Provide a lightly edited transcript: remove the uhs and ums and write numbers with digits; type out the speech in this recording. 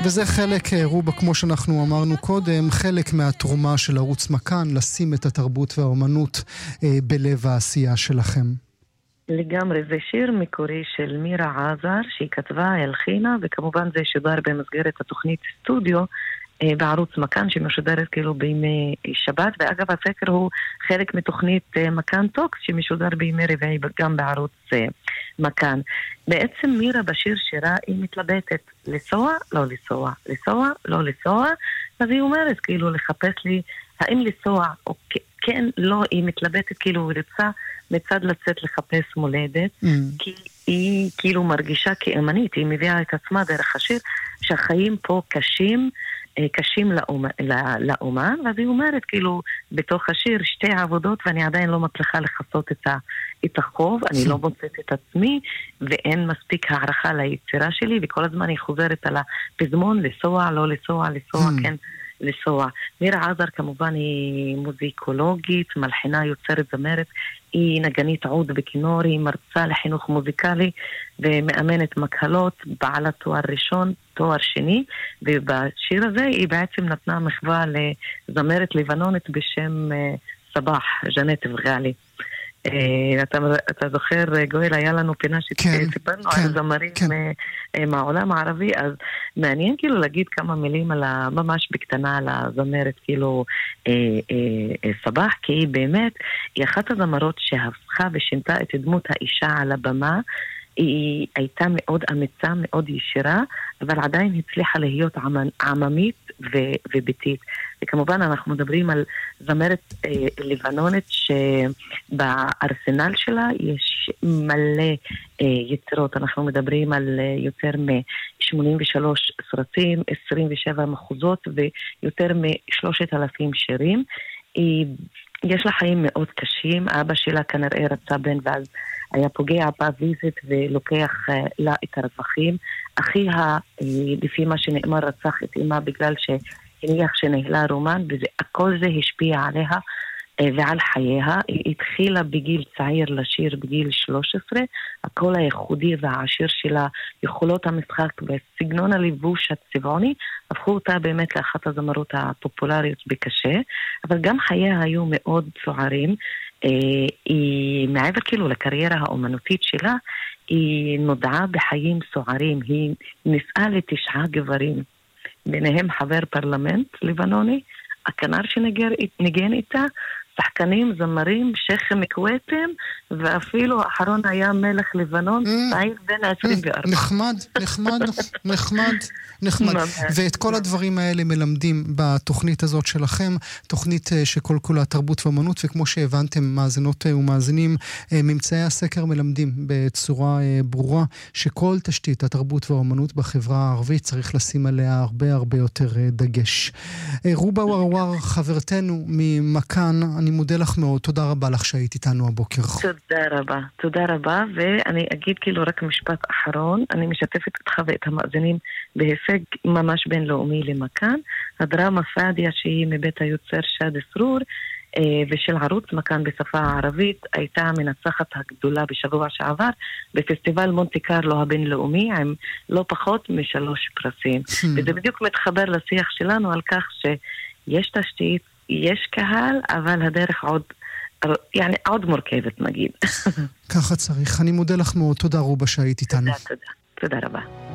וזה חלק, רובה, כמו שאנחנו אמרנו קודם, חלק מהתרומה של ערוץ מכאן, לשים את התרבות והאומנות בלב העשייה שלכם. לגמרי, זה שיר מקורי של מירה עזר, שהיא כתבה, הלחינה, וכמובן זה שודר במסגרת התוכנית סטודיו, בערוץ מכאן שמשודרת כאילו בימי שבת, ואגב הסקר הוא חלק מתוכנית מכאן טוקס שמשודר בימי רביעי גם בערוץ מכאן. בעצם מירה בשיר שירה היא מתלבטת לנסוע, לא לנסוע, לנסוע, לא לנסוע, אז היא אומרת כאילו לחפש לי האם לנסוע או כן, לא, היא מתלבטת כאילו ורצה מצד לצאת לחפש מולדת, כי היא כאילו מרגישה כאמנית, היא מביאה את עצמה דרך השיר שהחיים פה קשים לאומן, ואז היא אומרת כאילו בתוך השיר שתי עבודות ואני עדיין לא מצליחה לחסות את החוב, אני לא מוצאת את עצמי ואין מספיק הערכה ליצירה שלי, וכל הזמן היא חוזרת על הפזמון לנסוע, לא לנסוע, לנסוע, כן לנסוע. מירה עזר כמובן היא מוזיקולוגית, מלחינה, יוצרת, זמרת, היא נגנית עוד בכינור, היא מרצה לחינוך מוזיקלי ומאמנת מקהלות, בעלת תואר ראשון, תואר שני, ובשיר הזה היא בעצם נתנה מחווה לזמרת לבנונית בשם סבח, ג'נט וגאלי. אתה זוכר, גואל, היה לנו פינה שסיפרנו על זמרים מהעולם הערבי, אז מעניין כאילו להגיד כמה מילים ממש בקטנה על הזמרת כאילו סבח, כי היא באמת, היא אחת הזמרות שהפכה ושינתה את דמות האישה על הבמה, היא הייתה מאוד אמיצה, מאוד ישירה, אבל עדיין הצליחה להיות עממית וביתית. וכמובן אנחנו מדברים על זמרת לבנונית שבארסנל שלה יש מלא יצירות. אנחנו מדברים על יותר מ-83 סרטים, 27 מחוזות ויותר מ-3,000 שירים. יש לה חיים מאוד קשים, אבא שלה כנראה רצה בן ואז היה פוגע בה ויזית ולוקח לה את הרווחים. אחיה, לפי מה שנאמר, רצח את אמא בגלל שהניח שנהלה רומן, וכל זה השפיע עליה ועל חייה. היא התחילה בגיל צעיר לשיר בגיל 13, הקול הייחודי והעשיר שלה, יכולות המשחק וסגנון הליבוש הצבעוני, הפכו אותה באמת לאחת הזמרות הפופולריות בקשה, אבל גם חייה היו מאוד סוערים. היא מעבר כאילו לקריירה האומנותית שלה, היא נודעה בחיים סוערים, היא נישאה ל9 גברים, ביניהם חבר פרלמנט לבנוני, הכנר שניגן איתה, שחקנים, זמרים, שייח' מקוויתם, ואפילו האחרון היה מלך לבנון, צעיר בן 24. נחמד. ואת כל הדברים האלה מלמדים בתוכנית הזאת שלכם, תוכנית שכל כולה תרבות ואמנות, וכמו שהבנתם, מאזינות ומאזינים, ממצאי הסקר מלמדים בצורה ברורה, שכל תשתית התרבות והאמנות בחברה הערבית צריך לשים עליה הרבה יותר דגש. רובה ורוואר, חברתנו ממכאן, אני מודה לך מאוד, תודה רבה לך שהיית איתנו הבוקר. תודה רבה, ואני אגיד כאילו רק משפט אחרון, אני משתפת אותך ואת המאזינים בהישג ממש בינלאומי למכאן, הדרמה פאדיה שהיא מבית היוצר שד סרור, ושל ערוץ מכאן בשפה הערבית, הייתה המנצחת הגדולה בשבוע שעבר בפסטיבל מונטי קרלו הבינלאומי עם לא פחות מ3 פרסים. וזה בדיוק מתחבר לשיח שלנו על כך שיש תשתית, יש קהל, אבל הדרך עוד מורכבת נגיד. ככה צריך. אני מודה לך מאוד. תודה רובה שהיית איתנו. תודה רבה.